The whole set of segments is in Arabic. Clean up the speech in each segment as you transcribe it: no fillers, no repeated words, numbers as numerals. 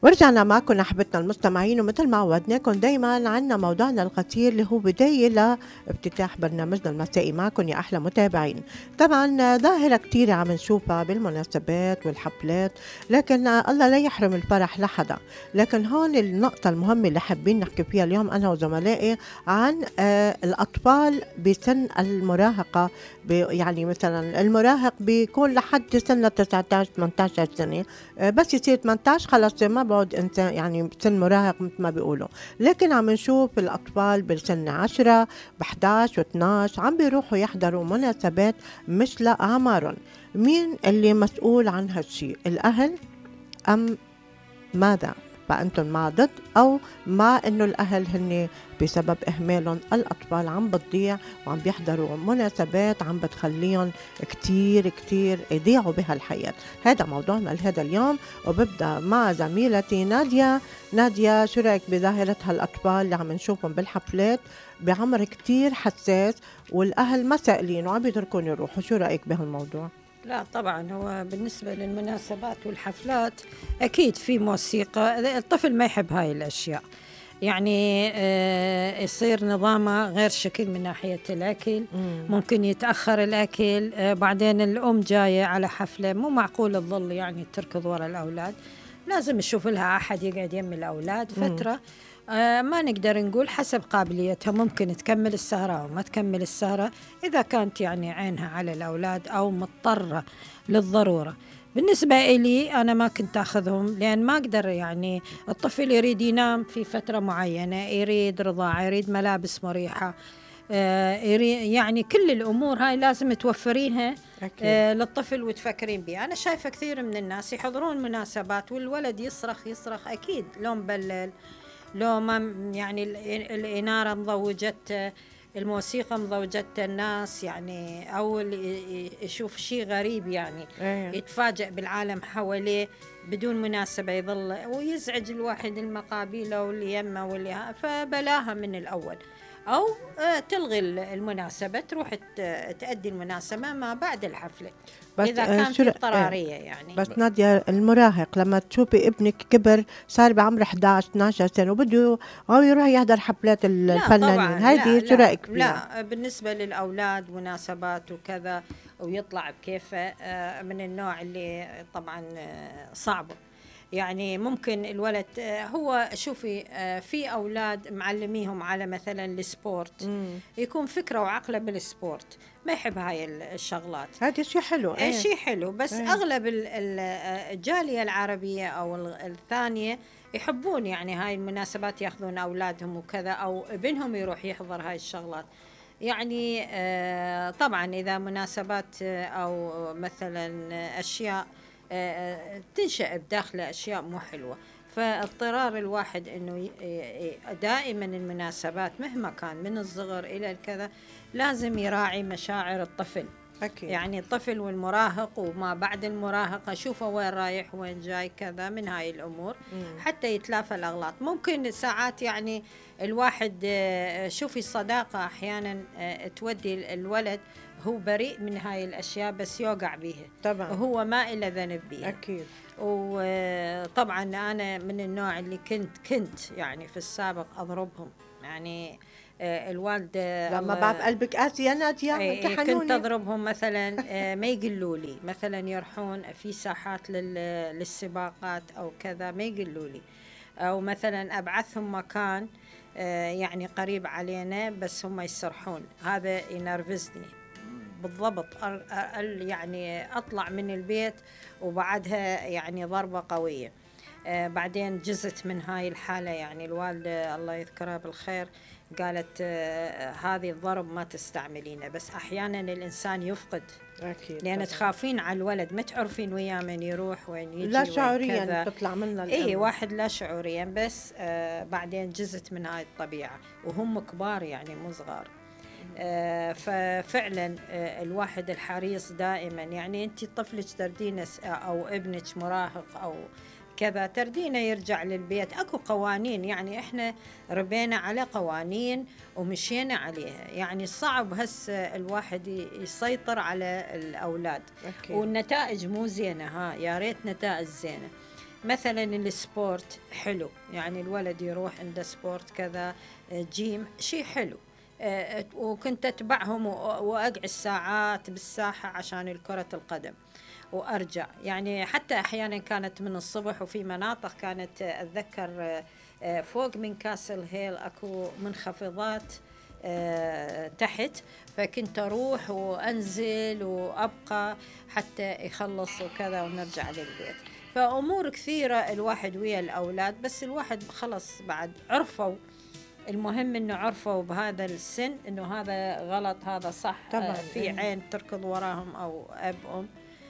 ورجعنا معكم أحبتنا المستمعين، ومثل ما عودناكم دايما عنا موضوعنا القصير اللي هو بداية لافتتاح برنامجنا المسائي معكم يا أحلى متابعين. طبعا ظاهرة كتير عم نشوفها بالمناسبات والحفلات، لكن الله لا يحرم الفرح لحدا. لكن هون النقطة المهمة اللي حابين نحكي فيها اليوم أنا وزملائي عن الأطفال بسن المراهقة. يعني مثلا المراهق بيكون لحد سن 19-18 سنة، بس يصير 18 خلص ما بعد انسان، يعني سن مراهق مثل ما بيقولوا. لكن عم نشوف الاطفال بالسن 10 ب11 و12 عم بيروحوا يحضروا مناسبات مش لاعمارهم. مين اللي مسؤول عن هالشي؟ الاهل ام ماذا؟ فأنتم مع ضد أو مع إنه الأهل هن بسبب إهمالهم الأطفال عم بتضيع وعم بيحضروا مناسبات عم بتخليهم كتير كتير يضيعوا بها الحياة؟ هذا موضوعنا لهذا اليوم، وببدأ مع زميلتي نادية. نادية، شو رأيك بظاهرة هالأطفال اللي عم نشوفهم بالحفلات بعمر كتير حساس والأهل ما سائلين وعم بيتركون يروحوا؟ شو رأيك بهالموضوع؟ لا طبعا، هو بالنسبة للمناسبات والحفلات أكيد في موسيقى، الطفل ما يحب هاي الأشياء. يعني يصير نظامه غير شكل من ناحية الأكل. ممكن يتأخر الأكل، بعدين الأم جاية على حفلة، مو معقول تظل يعني تركض وراء الأولاد. لازم يشوف لها أحد يقعد يم الأولاد فترة. ما نقدر نقول حسب قابليتها، ممكن تكمل السهرة أو ما تكمل السهرة إذا كانت يعني عينها على الأولاد أو مضطرة للضرورة. بالنسبة إلي أنا ما كنت أخذهم، لأن ما أقدر، يعني الطفل يريد ينام في فترة معينة، يريد رضاعة، يريد ملابس مريحة، يعني كل الأمور هاي لازم توفرينها للطفل وتفكرين بها. أنا شايفة كثير من الناس يحضرون مناسبات والولد يصرخ أكيد، لو مبلل، لو ما يعني الإنارة مضوجت، الموسيقى مضوجت الناس، يعني أو يشوف شيء غريب، يعني يتفاجأ بالعالم حواليه بدون مناسبة، يظل ويزعج الواحد المقابيله واللي يمه واللي فبلاها من الأول، أو تلغي المناسبة، تروح تأدي المناسبة ما بعد الحفلة إذا كان في اضطرارية. يعني بس نادية، المراهق لما تشوفي ابنك كبر صار بعمر 11-12 سنة وبده أو يروح يحضر حفلات الفنانين، هذه شو رأيك فيها؟ لا، بالنسبة للأولاد مناسبات وكذا ويطلع بكيفه، من النوع اللي طبعا صعبة. يعني ممكن الولد هو شوفي، في أولاد معلميهم على مثلا السبورت، يكون فكرة وعقله بالسبورت، ما يحب هاي الشغلات. هذا شيء حلو، شيء حلو، بس أغلب الجالية العربية أو الثانية يحبون يعني هاي المناسبات، يأخذون أولادهم وكذا، أو ابنهم يروح يحضر هاي الشغلات. يعني طبعا إذا مناسبات أو مثلا أشياء تنشأ بداخل أشياء مو حلوة، فاضطرار الواحد أنه دائما المناسبات مهما كان من الصغر إلى الكذا لازم يراعي مشاعر الطفل. أكيد. يعني الطفل والمراهق وما بعد المراهقة، شوفه وين رايح وين جاي كذا، من هاي الأمور حتى يتلافى الأغلاط. ممكن ساعات يعني الواحد شوفي الصداقة أحيانا تودي الولد هو بريء من هاي الأشياء بس يوقع بيها طبعا، وهو ما إلى ذنب بيها. أكيد. وطبعا أنا من النوع اللي كنت يعني في السابق أضربهم، يعني الوالدة لما بعد قلبك قاسي يا نادية كنت أضربهم مثلا ما يقولوا لي، مثلا يروحون في ساحات للسباقات أو كذا ما يقولوا لي، أو مثلا أبعثهم مكان يعني قريب علينا بس هم يسرحون، هذا ينرفزني بالضبط. يعني أطلع من البيت وبعدها يعني ضربة قوية. بعدين جزت من هاي الحالة، يعني الوالدة الله يذكرها بالخير قالت هذه الضرب ما تستعملينه، بس أحيانا الإنسان يفقد، أكيد، لأن تخافين على الولد، ما تعرفين وياه من يروح وين يجي، لا شعوريا تطلع منها واحد لا شعوريا، بس بعدين جزت من هاي الطبيعة وهم كبار يعني مو صغار. ففعلا الواحد الحريص دائما، يعني أنت طفلك تردينه أو ابنك مراهق أو كذا تردينه يرجع للبيت، أكو قوانين، يعني إحنا ربينا على قوانين ومشينا عليها، يعني صعب هسه الواحد يسيطر على الأولاد. أكيد. والنتائج مو زينة، يا ريت نتائج زينة. مثلا السبورت حلو، يعني الولد يروح عنده سبورت كذا، جيم شيء حلو. وكنت أتبعهم وأقعد ساعات بالساحة عشان كرة القدم وأرجع. يعني حتى أحيانا كانت من الصبح، وفي مناطق كانت أتذكر فوق من كاسل هيل أكو منخفضات تحت، فكنت أروح وأنزل وأبقى حتى يخلص وكذا ونرجع للبيت. فأمور كثيرة الواحد ويا الأولاد، بس الواحد خلص بعد عرفوا. المهم إنه عرفوا بهذا السن إنه هذا غلط هذا صح، طبعا في عين تركض وراهم أو أب أم،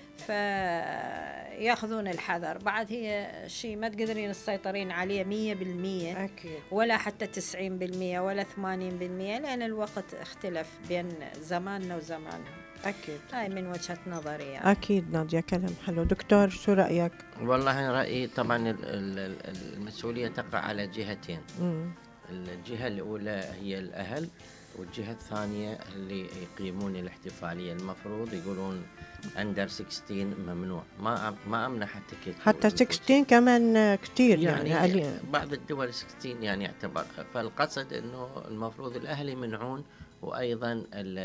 فياخذون الحذر. بعد هي شيء ما تقدرين تسيطرين عليه 100%، أكيد. ولا حتى 90% ولا 80%، لأن الوقت اختلف بين زماننا وزمانهم. أكيد. هاي من وجهة نظري يعني. أكيد نادية، كلام حلو. دكتور شو رأيك؟ والله أنا رأيي طبعا المسؤولية تقع على جهتين. مم. الجهة الأولى هي الأهل، والجهة الثانية اللي يقيمون الاحتفالية. المفروض يقولون أندر 16 ممنوع، ما أمنح التكت. حتى 16 كمان كتير يعني بعض الدول 16 يعني يعتبر. فالقصد أنه المفروض الأهل يمنعون، وأيضا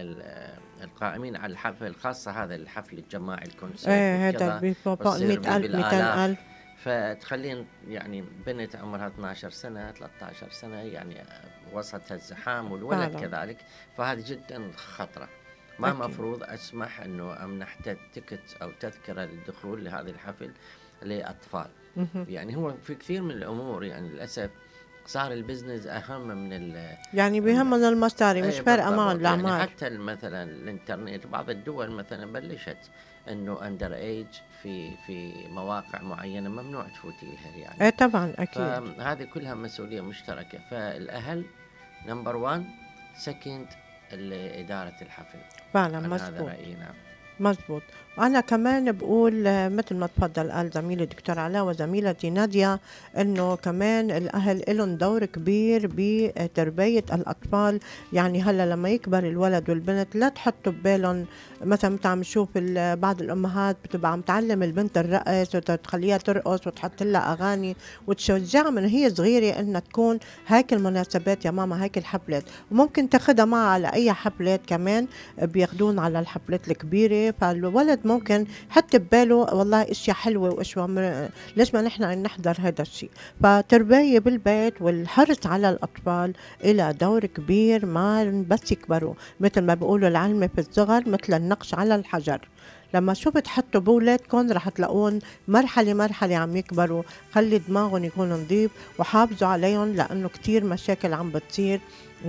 القائمين على الحفل، خاصة هذا الحفل الجماعي الكونسرت هذا بفوق 100,000 200,000، فتخلين يعني بنت عمرها 12 سنة 13 سنة يعني وسط الزحام، والولد كذلك، فهذه جدا خطرة. ما مفروض أسمح أنه أمنح تكت أو تذكرة للدخول لهذا الحفل لأطفال. يعني هو في كثير من الأمور يعني للأسف صار البزنس أهم من يعني بيهمنا المصاري، مش فارقة معهم الأعمار. يعني حتى مثلا الإنترنت، بعض الدول مثلا بلشت أنه أندر إيج في مواقع معينة ممنوع تفوتي لها يعني. طبعا أكيد. فهذه كلها مسؤولية مشتركة. فالأهل نمبر 1، سكند إدارة الحفل. فعلا مزبوط. هذا رأيي. نعم مزبوط. وأنا كمان بقول مثل ما تفضل قال زميلي دكتور علاء وزميلتي نادية، إنه كمان الأهل لهم دور كبير بتربية الأطفال. يعني هلا لما يكبر الولد والبنت لا تحطوا ببالهم، مثلا عم نشوف بعض الأمهات بتبقى عم تعلم البنت الرقص وتخليها ترقص وتحط لها أغاني وتشجعها من هي صغيرة إنها تكون هيك المناسبات يا ماما، هيك الحفلات، وممكن تاخدها معها على أي حفلات كمان بياخدون على الحفلات الكبيرة. فالولد ممكن حتى بباله والله اشياء حلوة واشياء ليش ما نحن نحضر هذا الشيء. فتربية بالبيت والحرص على الأطفال إلى دور كبير، ما بس يكبروا مثل ما بيقولوا العلمة في الصغر مثل النقش على الحجر. لما شو بتحطوا بولادكم رح تلاقون مرحلة مرحلة عم يكبروا. خلي دماغهم يكون نظيف وحافظوا عليهم، لأنه كتير مشاكل عم بتصير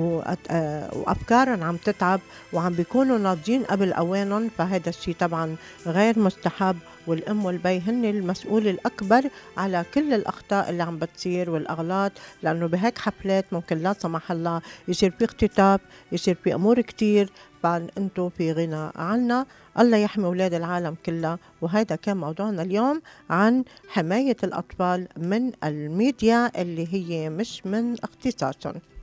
وأفكارهم عم تتعب وعم بيكونوا ناضجين قبل أوانهم. فهذا الشيء طبعا غير مستحب، والأم والبي هن المسؤول الأكبر على كل الأخطاء اللي عم بتصير والأغلاط، لأنه بهيك حفلات ممكن لا سمح الله يصير في اختطاف، يصير في أمور كتير. فأنتوا في غنى عنا. الله يحمي أولاد العالم كلها. وهذا كان موضوعنا اليوم عن حماية الأطفال من الميديا اللي هي مش من اختصاصهم.